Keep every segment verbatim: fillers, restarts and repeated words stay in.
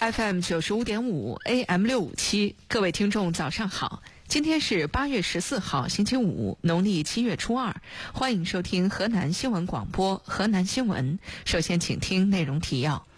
F M 九十五点五 A M 六五七，各位听众早上好，今天是八月十四号星期五，农历七月初二，欢迎收听河南新闻广播河南新闻。首先请听内容提要。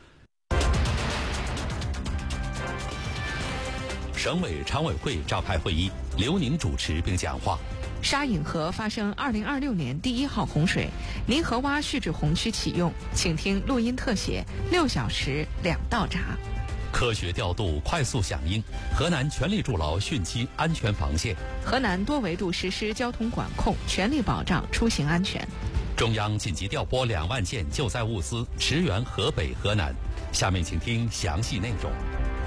省委常委会召开会议，刘宁主持并讲话。 沙引河发生二零二六年第一号洪水，泥河洼蓄滞洪区启用，请听录音特写，六小时两道闸。 科学调度，快速响应，河南全力筑牢汛期安全防线。 河南多维度实施交通管控，全力保障出行安全。 中央紧急调拨两万件救灾物资驰援河北、河南。下面请听详细内容。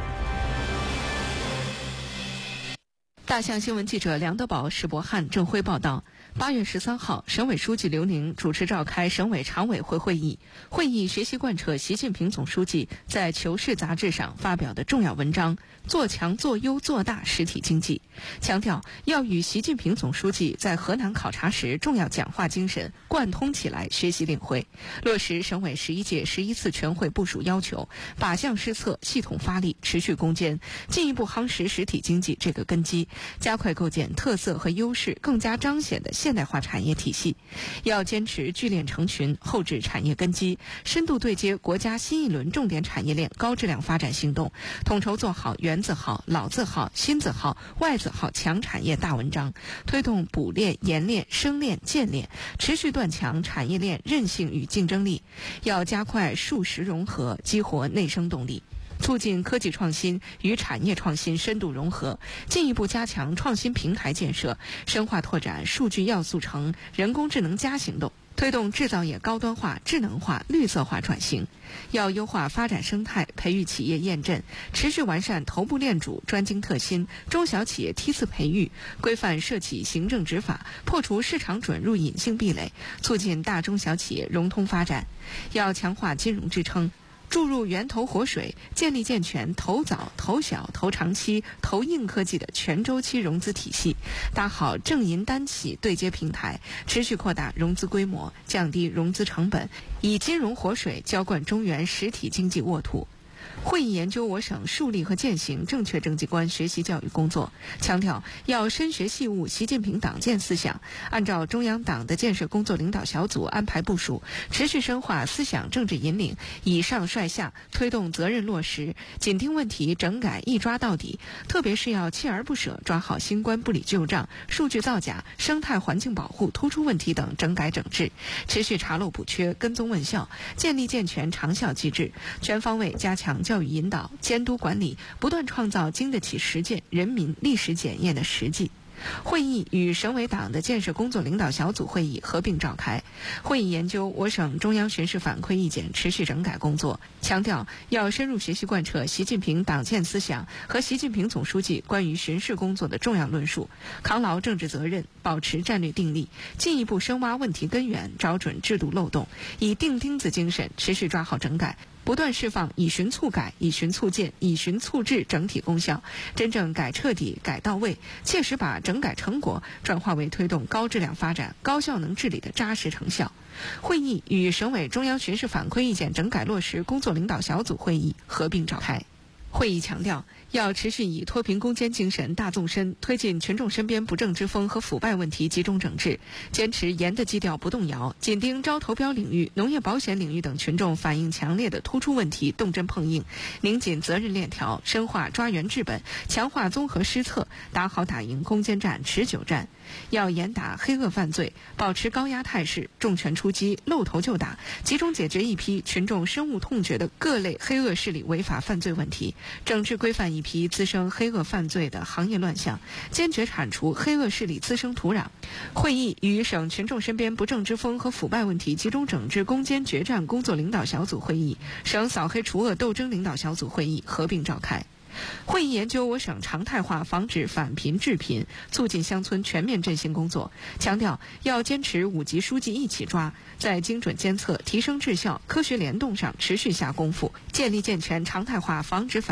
大象新闻记者梁德宝、史博汉、郑辉报道。八月十三号，省委书记刘宁主持召开省委常委会会议。会议学习贯彻习近平总书记在《求是》杂志上发表的重要文章，做强做优做大实体经济，强调要与习近平总书记在河南考察时重要讲话精神贯通起来，学习领会，落实省委十一届十一次全会部署要求，靶向施策，系统发力，持续攻坚，进一步夯实实体经济这个根基，加快构建特色和优势更加彰显的现代化产业体系。要坚持聚链成群，厚植产业根基，深度对接国家新一轮重点产业链高质量发展行动，统筹做好原字号、老字号、新字号、外字号强产业大文章，推动补链、冶炼、生链、建链，持续断强产业链韧性与竞争力。要加快数实融合，激活内生动力，促进科技创新与产业创新深度融合，进一步加强创新平台建设，深化拓展数据要素城、人工智能加行动，推动制造业高端化、智能化、绿色化转型。要优化发展生态，培育企业验证，持续完善头部链主、专精特新、中小企业梯次培育，规范涉企行政执法，破除市场准入隐性壁垒，促进大中小企业融通发展。要强化金融支撑，注入源头活水，建立健全投早、投小、投长期、投硬科技的全周期融资体系，搭好正银单企对接平台，持续扩大融资规模，降低融资成本，以金融活水浇灌中原实体经济沃土。会议研究我省树立和践行正确政绩观学习教育工作，强调要深学细悟习近平党建思想，按照中央党的建设工作领导小组安排部署，持续深化思想政治引领，以上率下，推动责任落实，紧盯问题整改一抓到底，特别是要锲而不舍抓好新冠不理旧账、数据造假、生态环境保护突出问题等整改整治，持续查漏补缺、跟踪问效，建立健全长效机制，全方位加强教育引导、监督管理，不断创造经得起实践、人民历史检验的实际。会议与省委党的建设工作领导小组会议合并召开。会议研究我省中央巡视反馈意见持续整改工作，强调要深入学习贯彻习近平党建思想和习近平总书记关于巡视工作的重要论述，扛牢政治责任，保持战略定力，进一步深挖问题根源，找准制度漏洞，以钉钉子精神持续抓好整改，不断释放以循促改、以循促建、以循促治整体功效，真正改彻底、改到位，切实把整改成果转化为推动高质量发展、高效能治理的扎实成效。会议与省委中央巡视反馈意见整改落实工作领导小组会议合并召开。会议强调，要持续以脱贫攻坚精神大纵深，推进群众身边不正之风和腐败问题集中整治，坚持严的基调不动摇，紧盯招投标领域、农业保险领域等群众反映强烈的突出问题动真碰硬，拧紧责任链条，深化抓源治本，强化综合施策，打好打赢攻坚战、持久战。要严打黑恶犯罪，保持高压态势，重拳出击，露头就打，集中解决一批群众深恶痛绝的各类黑恶势力违法犯罪问题，整治规范一批滋生黑恶犯罪的行业乱象，坚决铲除黑恶势力滋生土壤。会议与省群众身边不正之风和腐败问题集中整治攻坚决战工作领导小组会议、省扫黑除恶斗争领导小组会议合并召开。会议研究我省常态化防止返贫致贫、促进乡村全面振兴工作，强调要坚持五级书记一起抓，在精准监测、提升质效、科学联动上持续下功夫，建立健全常态化防止返